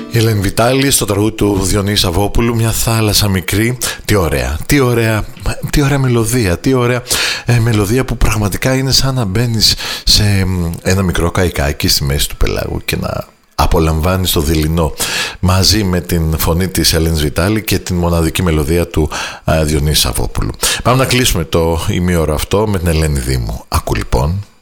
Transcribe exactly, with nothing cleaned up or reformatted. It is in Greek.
Η Ελένη Βιτάλη στο τραγούδι του Διονύση Σαββόπουλου, μια θάλασσα μικρή. Τι ωραία, τι ωραία, τι ωραία μελωδία, τι ωραία ε, μελωδία που πραγματικά είναι σαν να μπαίνεις σε ένα μικρό καϊκάκι στη μέση του πελάγου και να απολαμβάνεις το δειλινό μαζί με την φωνή της Ελένης Βιτάλη και την μοναδική μελωδία του α, Διονύση Σαββόπουλου. Πάμε να κλείσουμε το ημίωρο αυτό με την Ελένη Δήμου. Ακού λοιπόν.